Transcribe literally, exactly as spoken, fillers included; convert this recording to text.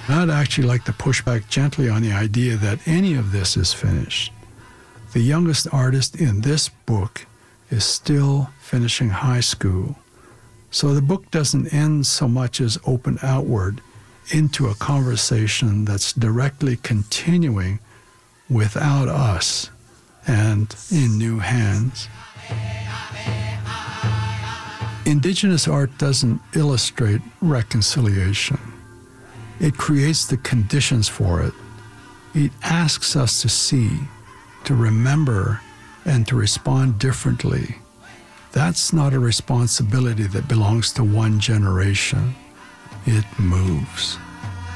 I'd actually like to push back gently on the idea that any of this is finished. The youngest artist in this book is still finishing high school. So the book doesn't end so much as open outward into a conversation that's directly continuing without us and in new hands. Indigenous art doesn't illustrate reconciliation. It creates the conditions for it. It asks us to see, to remember, and to respond differently. That's not a responsibility that belongs to one generation. It moves.